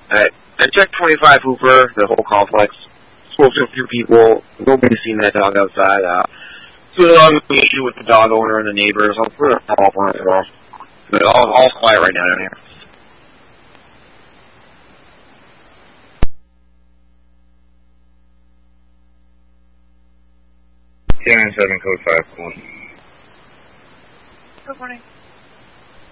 I checked 25 Hooper, the whole complex. Spoke to a few people. Nobody's seen that dog outside. So a lot of issue with the dog owner and the neighbors. I'll put a follow up on it as well. But all quiet right now down here. K97 code 5. Good morning.